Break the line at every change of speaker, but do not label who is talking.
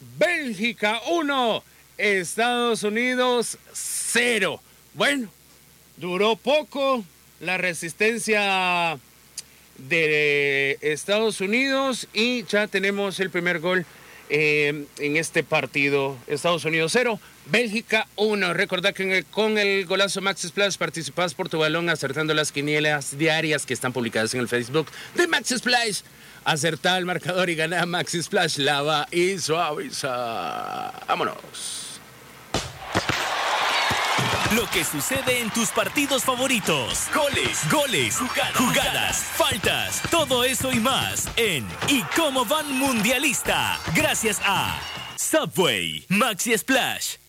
Bélgica 1, Estados Unidos 0. Bueno, duró poco la resistencia de Estados Unidos y ya tenemos el primer gol en este partido. Estados Unidos 0, Bélgica 1. Recordad que con el golazo Max Splash participas por tu balón acertando las quinielas diarias que están publicadas en el Facebook de Max Splash. Acertá el marcador y gana Max Splash, lava y suaviza. ¡Vámonos!
Lo que sucede en tus partidos favoritos. Goles, jugadas, faltas, todo eso y más en ¿Y cómo van mundialista? Gracias a Subway, Maxi Splash,